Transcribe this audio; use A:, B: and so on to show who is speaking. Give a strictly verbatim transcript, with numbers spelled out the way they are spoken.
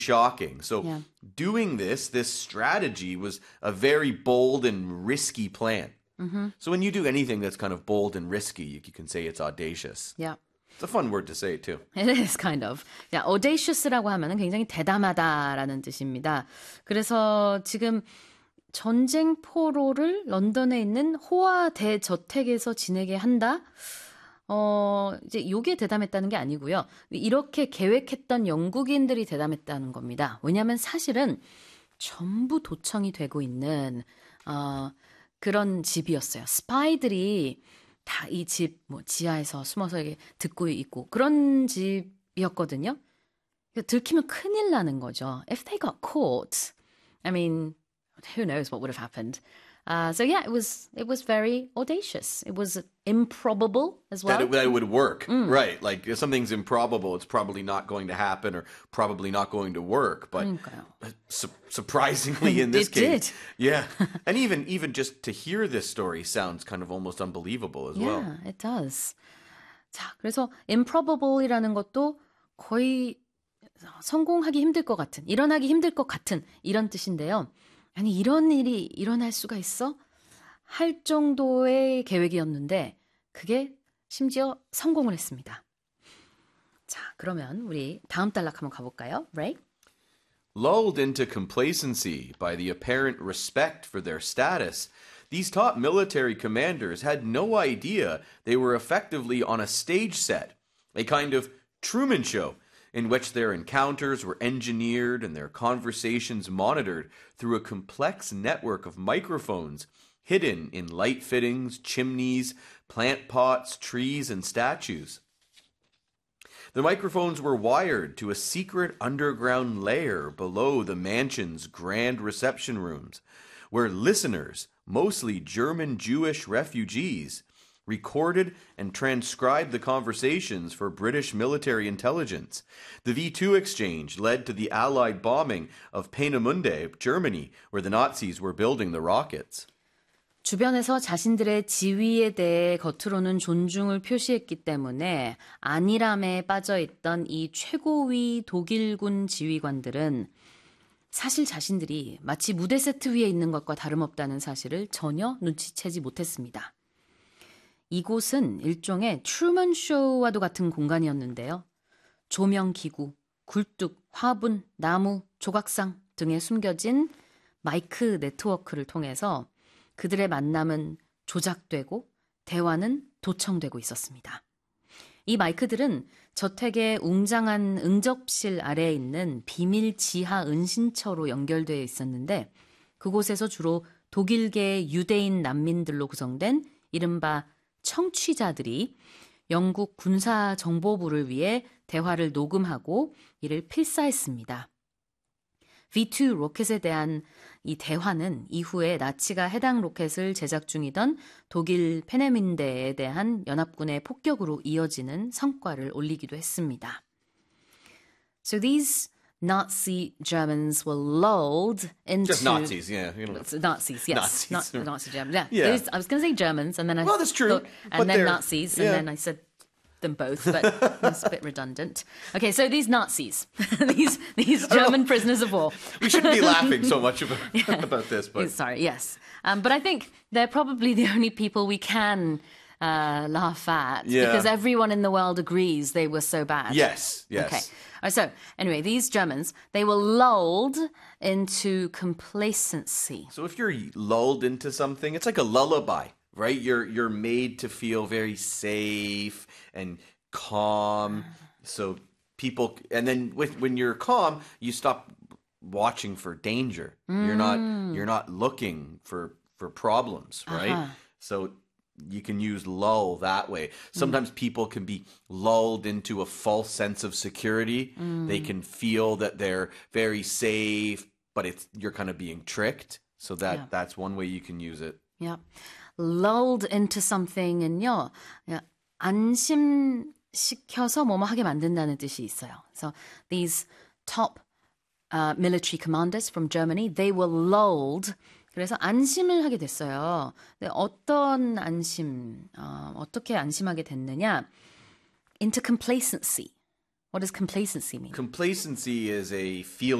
A: shocking. So
B: Yeah.
A: doing this, this strategy was a very bold and risky plan.
B: Mm-hmm.
A: So when you do anything that's kind of bold and risky, you, you can say it's audacious.
B: Yeah.
A: It's a fun word to say too.
B: It is kind of. Yeah, audacious라고 하면은 굉장히 대담하다라는 뜻입니다. 그래서 지금 전쟁포로를 런던에 있는 호화 대저택에서 지내게 한다. 어, 이제 요게 대담했다는 게 아니고요. 이렇게 계획했던 영국인들이 대담했다는 겁니다. 왜냐하면 사실은 전부 도청이 되고 있는 어, 그런 집이었어요. 스파이들이 다 이 집 뭐 지하에서 숨어서 이게 듣고 있고 그런 집이었거든요. 들키면 큰일 나는 거죠. If they got caught, I mean, who knows what would have happened. Uh, so yeah, it was it was very audacious. It was improbable as well.
A: That it, that it would work,
B: Mm.
A: right? Like if something's improbable, it's probably not going to happen or probably not going to work. But
B: 그러니까요.
A: su- surprisingly, in this
B: It
A: case,
B: did.
A: yeah, and even even just to hear this story sounds kind of almost unbelievable as well.
B: Yeah, it does. 자, 그래서 improbable이라는 것도 거의 성공하기 힘들 것 같은, 일어나기 힘들 것 같은 이런 뜻인데요. 아니 이런 일이 일어날 수가 있어? 할 정도의 계획이었는데 그게 심지어 성공을 했습니다. 자, 그러면 우리 다음 단락 한번 가볼까요? Ray?
A: Lulled into complacency by the apparent respect for their status, these top military commanders had no idea they were effectively on a stage set, a kind of Truman Show, in which their encounters were engineered and their conversations monitored through a complex network of microphones hidden in light fittings, chimneys, plant pots, trees, and statues. The microphones were wired to a secret underground layer below the mansion's grand reception rooms, where listeners, mostly German Jewish refugees, recorded and transcribed the conversations for British military intelligence. The V two exchange led to the Allied bombing of Peenemünde, Germany, where the Nazis were building the rockets.
B: 주변에서 자신들의 지위에 대해 겉으로는 존중을 표시했기 때문에 안일함에 빠져있던 이 최고위 독일군 지휘관들은 사실 자신들이 마치 무대 세트 위에 있는 것과 다름없다는 사실을 전혀 눈치채지 못했습니다. 이곳은 일종의 트루먼 쇼와도 같은 공간이었는데요. 조명 기구, 굴뚝, 화분, 나무, 조각상 등에 숨겨진 마이크 네트워크를 통해서 그들의 만남은 조작되고 대화는 도청되고 있었습니다. 이 마이크들은 저택의 웅장한 응접실 아래에 있는 비밀 지하 은신처로 연결되어 있었는데 그곳에서 주로 독일계 유대인 난민들로 구성된 이른바 청취자들이 영국 군사정보부를 위해 대화를 녹음하고 이를 필사했습니다. 브이 투 로켓에 대한 이 대화는 이후에 나치가 해당 로켓을 제작 중이던 독일 페네민데에 대한 연합군의 폭격으로 이어지는 성과를 올리기도 했습니다. So these Nazi Germans were lulled into...
A: Just Nazis, yeah. You know.
B: Nazis, yes.
A: Nazis.
B: Not, Nazi Germans, yeah.
A: Yeah.
B: Those- I was going to say Germans, and then I
A: Well, that's true,
B: thought,
A: but
B: and then
A: they're-
B: Nazis, and
A: yeah.
B: then I said them both, but it's a bit redundant. Okay, so these Nazis, these these German prisoners of war.
A: We shouldn't be laughing so much about, about this, but
B: Sorry, yes. Um, but I think they're probably the only people we can uh, laugh at
A: Yeah.
B: because everyone in the world agrees they were so bad.
A: yes, yes.
B: Okay. All right, so anyway, these Germans, they were lulled into complacency.
A: So if you're lulled into something, it's like a lullaby, right? You're you're made to feel very safe and calm. So people, and then with when you're calm, you stop watching for danger. You're not you're not looking for for problems, right?
B: Uh-huh.
A: So you can use lull that way. Sometimes people can be lulled into a false sense of security. They can feel that they're very safe, but it's you're kind of being tricked. So that
B: Yeah.
A: that's one way you can use it.
B: Yeah. Lulled into something은요, 안심시켜서 뭐뭐 하게 만든다는 뜻이 있어요. So these top uh, military commanders from Germany, they were lulled. 그래서 안심을 하게 됐어요. 근데 어떤 안심, 어, 어떻게 안심하게 됐느냐? Into complacency. What does complacency mean?
A: Complacency is a feeling